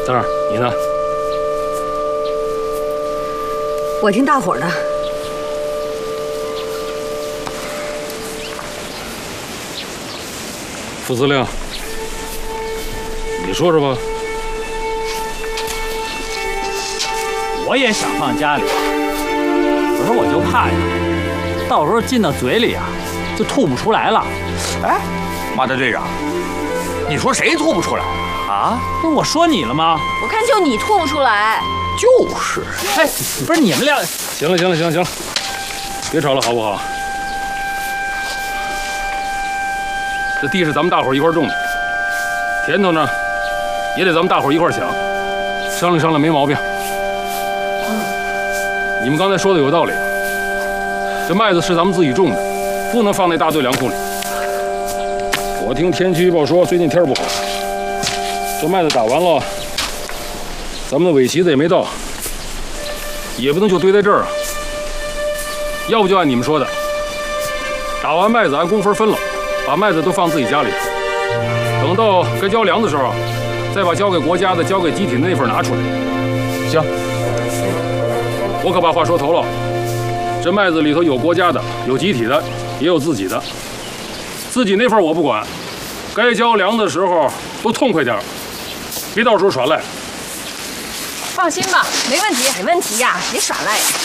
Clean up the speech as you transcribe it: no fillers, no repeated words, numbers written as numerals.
三儿，你呢？ 我听大伙儿的。 副司令，你说说吧。 我也想放家里，可是我就怕呀，到时候进到嘴里啊，就吐不出来了。 哎，马大队长，你说谁吐不出来啊？不是我说你了吗？ 我看就你吐不出来。 就是。 哎，不是你们俩。 行了，别吵了好不好？这地是咱们大伙儿一块种的，甜头呢，也得咱们大伙儿一块抢，商量没毛病。你们刚才说的有道理，这麦子是咱们自己种的，不能放那大队粮库里。我听天气预报说最近天不好，这麦子打完了，咱们的尾旗子也没到，也不能就堆在这儿啊。要不就按你们说的，打完麦子按工分分了，把麦子都放自己家里，等到该交粮的时候，再把交给国家的、交给集体的那份拿出来。 行。 我可把话说头了，这麦子里头有国家的，有集体的，也有自己的。自己那份我不管，该交粮的时候都痛快点，别到时候耍赖。 放心吧，没问题。没问题呀，别耍赖呀。